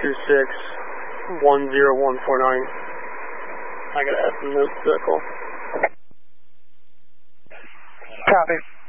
10149. I got to ask him this vehicle. Copy.